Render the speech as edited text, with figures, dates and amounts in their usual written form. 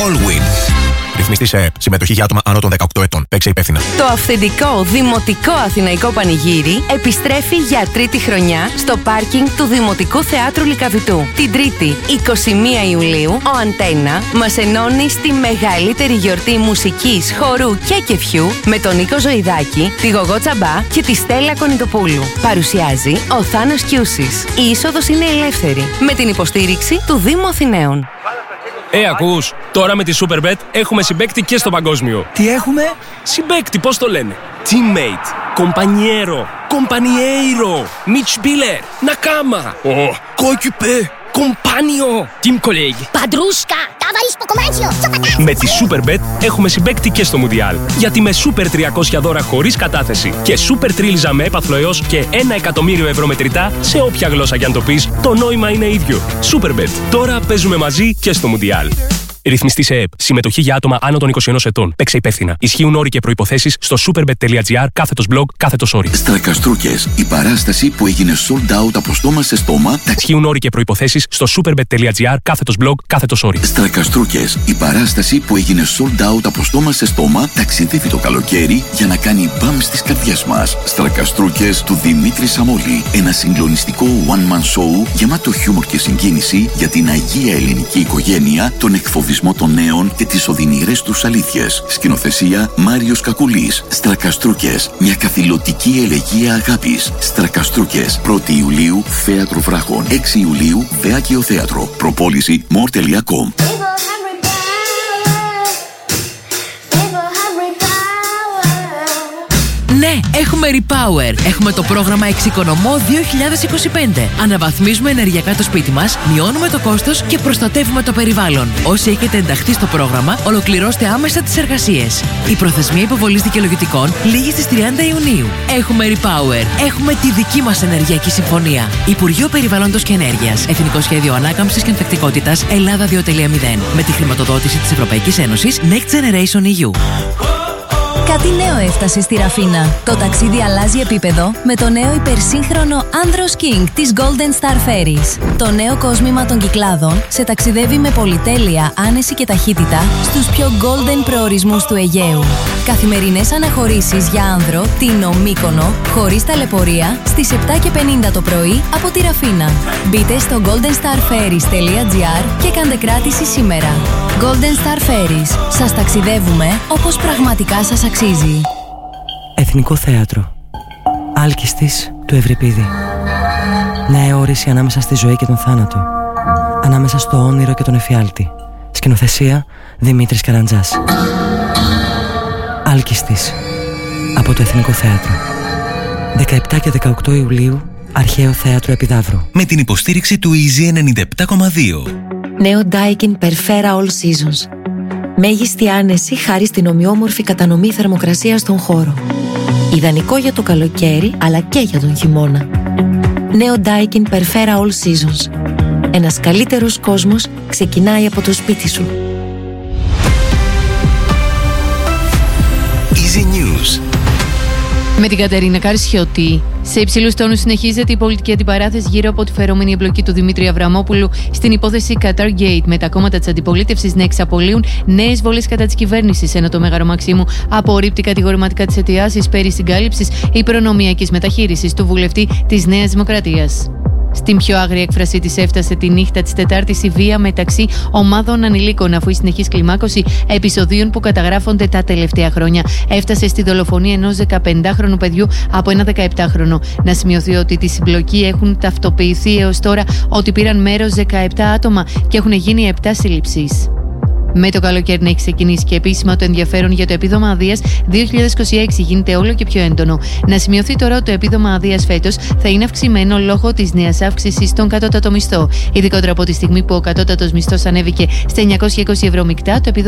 Allwyn. Ρυθμιστής ΕΕΠ. Συμμετοχή για άτομα άνω των 18 ετών. Παίξε υπεύθυνα. Το αυθεντικό Δημοτικό Αθηναϊκό Πανηγύρι επιστρέφει για τρίτη χρονιά στο πάρκινγκ του Δημοτικού Θεάτρου Λυκαβητού. Την Τρίτη, 21 Ιουλίου, ο Αντένα μας ενώνει στη μεγαλύτερη γιορτή μουσικής, χορού και κεφιού με τον Νίκο Ζωηδάκη, τη Γογό Τσαμπά και τη Στέλλα Κονιτοπούλου. Παρουσιάζει ο Θάνος Κιούσης. Η είσοδος είναι ελεύθερη με την υποστήριξη του Δήμου Αθηναίων. Ακούς, τώρα με τη Superbet έχουμε συμπαίκτη και στο παγκόσμιο. Τι έχουμε? Συμπαίκτη, πώς το λένε? Teammate, compañero, compañeiro, Mitspieler, Nakama, coéquipier, compagnon, team colleague. Παντρούσκα, ταβαρίσκο κομμάτσιο, Με τη Superbet έχουμε συμπαίκτη και στο Μουντιάλ. Γιατί με Super 300 δώρα χωρίς κατάθεση και Super Τρίλιζα με έπαθλο έως και 1 εκατομμύριο ευρώ μετρητά σε όποια γλώσσα κι αν το πεις, το νόημα είναι ίδιο. Superbet. Τώρα παίζουμε μαζί και στο Μουντιάλ. Ρυθμιστής ΕΕΠ. Συμμετοχή για άτομα άνω των 21 ετών. Παίξε υπεύθυνα. Ισχύουν όροι και προϋποθέσεις στο superbet.gr/blog/sorry. Στρακαστρούκες. Η παράσταση που έγινε sold out από στόμα σε στόμα. Ισχύουν όροι και προϋποθέσεις στο superbet.gr/blog/sorry. Στρακαστρούκες. Η παράσταση που έγινε sold out από στόμα σε στόμα ταξιδεύει το καλοκαίρι για να κάνει μπαμ στις καρδιές μας. Στρακαστρούκες του Δημήτρη Σαμόλη. Ένα συγκλονιστικό one-man show γεμάτο χιούμορ και συγκίνηση για την αγία ελληνική οικογένεια, τον εκφοβισμό των νέων και τις οδυνηρές τους αλήθειες. Σκηνοθεσία Μάριος Κακουλής. Στρακαστρούκες. Μια καθηλωτική ελεγεία αγάπης. Στρακαστρούκες. 1η Ιουλίου Θέατρο Βράχων. 6 Ιουλίου Βεάκιο Θέατρο. Προπόληση more.com. Ναι, έχουμε Repower. Έχουμε το πρόγραμμα Εξοικονομώ 2025. Αναβαθμίζουμε ενεργειακά το σπίτι μας, μειώνουμε το κόστος και προστατεύουμε το περιβάλλον. Όσοι έχετε ενταχθεί στο πρόγραμμα, ολοκληρώστε άμεσα τις εργασίες. Η προθεσμία υποβολής δικαιολογητικών λήγει στις 30 Ιουνίου. Έχουμε Repower. Έχουμε τη δική μας ενεργειακή συμφωνία. Υπουργείο Περιβάλλοντος και Ενέργειας. Εθνικό Σχέδιο Ανάκαμψης και Ανθεκτικότητας Ελλάδα 2.0. Με τη χρηματοδότηση της Ευρωπαϊκής Ένωσης Next Generation EU. Κάτι νέο έφτασε στη Ραφίνα. Το ταξίδι αλλάζει επίπεδο με το νέο υπερσύγχρονο Andros King της Golden Star Ferries. Το νέο κόσμημα των Κυκλάδων σε ταξιδεύει με πολυτέλεια, άνεση και ταχύτητα στους πιο golden προορισμούς του Αιγαίου. Καθημερινές αναχωρήσεις για άνδρο, Τίνο, Μύκονο, χωρίς ταλαιπωρία, στις 7:50 το πρωί από τη Ραφίνα. Μπείτε στο goldenstarferries.gr και κάντε κράτηση σήμερα. Golden Star Ferries. Σας ταξιδεύουμε όπως πραγματικά σας αξίζει. Εθνικό Θέατρο. Άλκιστης του Ευρυπίδη. Μια αιώρηση ανάμεσα στη ζωή και τον θάνατο. Ανάμεσα στο όνειρο και τον εφιάλτη. Σκηνοθεσία Δημήτρης Καραντζάς. Άλκιστης. Από το Εθνικό Θέατρο. 17 και 18 Ιουλίου, Αρχαίο Θέατρο Επιδαύρου. Με την υποστήριξη του Easy 97,2. Νέο Daikin Perfera All Seasons. Μέγιστη άνεση χάρη στην ομοιόμορφη κατανομή θερμοκρασίας στον χώρο. Ιδανικό για το καλοκαίρι, αλλά και για τον χειμώνα. Νέο Daikin Perfera All Seasons. Ένας καλύτερος κόσμος ξεκινάει από το σπίτι σου. Easy News. Με την Κατερίνα Καρσιώτη. Σε υψηλούς τόνους συνεχίζεται η πολιτική αντιπαράθεση γύρω από τη φερόμενη εμπλοκή του Δημήτρη Αβραμόπουλου στην υπόθεση Qatar Gate, με τα κόμματα της αντιπολίτευσης να εξαπολύουν νέες βολές κατά της κυβέρνησης, ενώ το Μέγαρο Μαξίμου απορρίπτει κατηγορηματικά τις αιτιάσεις περί συγκάλυψης ή προνομιακής μεταχείρισης του βουλευτή της Νέας Δημοκρατίας. Στην πιο άγρια έκφρασή της έφτασε τη νύχτα της Τετάρτης η βία μεταξύ ομάδων ανηλίκων, αφού η συνεχής κλιμάκωση επεισοδίων που καταγράφονται τα τελευταία χρόνια έφτασε στη δολοφονία ενός 15χρονου παιδιού από ένα 17χρονο. Να σημειωθεί ότι τη συμπλοκή έχουν ταυτοποιηθεί έως τώρα ότι πήραν μέρος 17 άτομα και έχουν γίνει 7 σύλληψεις. Με το καλοκαίρι να έχει ξεκινήσει και επίσημα το ενδιαφέρον για το επίδομα αδείας 2026 γίνεται όλο και πιο έντονο. Να σημειωθεί τώρα ότι το επίδομα αδείας φέτος θα είναι αυξημένο λόγω της νέας αύξησης στον κατώτατο μισθό. Ειδικότερα από τη στιγμή που ο κατώτατος μισθός ανέβηκε στα 920 ευρώ μεικτά, το